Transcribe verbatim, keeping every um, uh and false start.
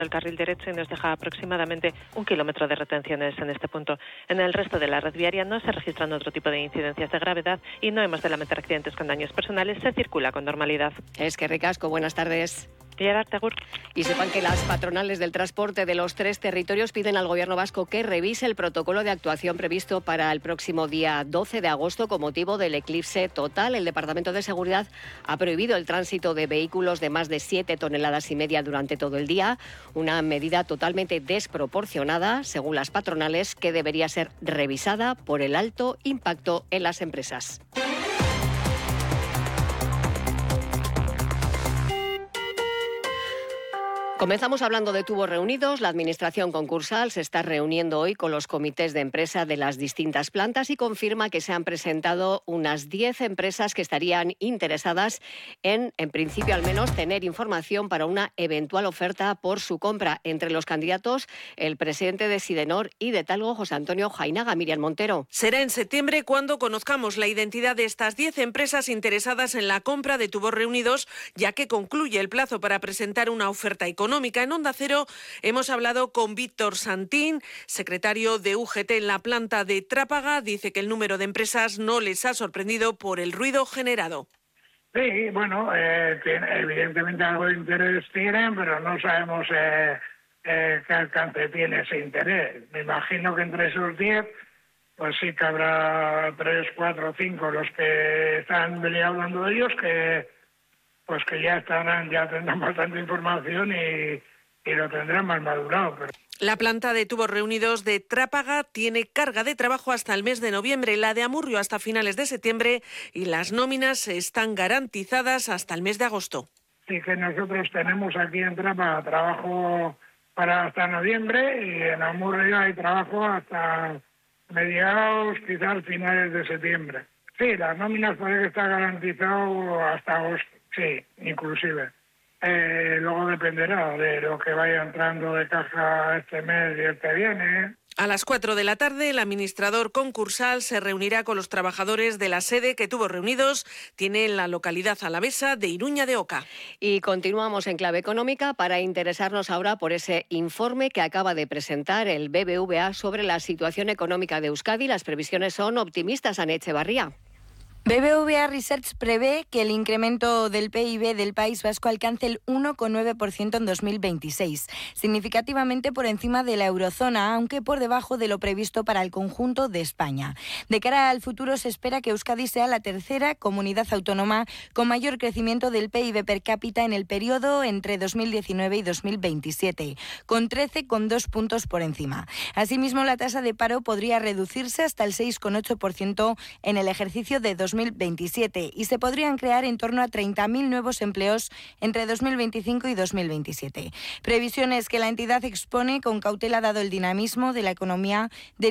el carril derecho y nos deja aproximadamente un kilómetro de retenciones en este punto. En el resto de la red viaria no se registran otro tipo de incidencias de gravedad y no hemos de lamentar accidentes con daños personales. Se circula con normalidad. Es que ricasco, buenas tardes. Y sepan que las patronales del transporte de los tres territorios piden al Gobierno vasco que revise el protocolo de actuación previsto para el próximo día doce de agosto con motivo del eclipse total. El Departamento de Seguridad ha prohibido el tránsito de vehículos de más de siete toneladas y media durante todo el día, una medida totalmente desproporcionada, según las patronales, que debería ser revisada por el alto impacto en las empresas. Comenzamos hablando de tubos reunidos. La Administración concursal se está reuniendo hoy con los comités de empresa de las distintas plantas y confirma que se han presentado unas diez empresas que estarían interesadas en, en principio al menos, tener información para una eventual oferta por su compra. Entre los candidatos, el presidente de Sidenor y de Talgo, José Antonio Jainaga. Miriam Montero. Será en septiembre cuando conozcamos la identidad de estas diez empresas interesadas en la compra de tubos reunidos, ya que concluye el plazo para presentar una oferta económica. En Onda Cero hemos hablado con Víctor Santín, secretario de U G T en la planta de Trápaga. Dice que el número de empresas no les ha sorprendido por el ruido generado. Sí, bueno, eh, tiene, evidentemente algo de interés tienen, pero no sabemos eh, eh, qué alcance tiene ese interés. Me imagino que entre esos diez, pues sí que habrá tres, cuatro, cinco los que están venido hablando de ellos, que pues que ya estarán, ya tendrán bastante información y, y lo tendrán más madurado. Pero... La planta de tubos reunidos de Trápaga tiene carga de trabajo hasta el mes de noviembre, la de Amurrio hasta finales de septiembre y las nóminas están garantizadas hasta el mes de agosto. Sí que nosotros tenemos aquí en Trápaga trabajo para hasta noviembre y en Amurrio hay trabajo hasta mediados, quizás finales de septiembre. Sí, las nóminas parece que está garantizado hasta agosto. Sí, inclusive. Eh, luego dependerá de lo que vaya entrando de caja este mes y el que viene. A las cuatro de la tarde, el administrador concursal se reunirá con los trabajadores de la sede que Tubos Reunidos tiene en la localidad alavesa de Iruña de Oca. Y continuamos en clave económica para interesarnos ahora por ese informe que acaba de presentar el B B V A sobre la situación económica de Euskadi. Las previsiones son optimistas, Ane Echevarría. B B V A Research prevé que el incremento del P I B del País Vasco alcance el uno coma nueve por ciento en dos mil veintiséis, significativamente por encima de la eurozona, aunque por debajo de lo previsto para el conjunto de España. De cara al futuro, se espera que Euskadi sea la tercera comunidad autónoma con mayor crecimiento del P I B per cápita en el periodo entre dos mil diecinueve y dos mil veintisiete, con trece coma dos puntos por encima. Asimismo, la tasa de paro podría reducirse hasta el seis coma ocho por ciento en el ejercicio de dos mil veintisiete y se podrían crear en torno a treinta mil nuevos empleos entre dos mil veinticinco y dos mil veintisiete. Previsiones que la entidad expone con cautela dado el dinamismo de la economía de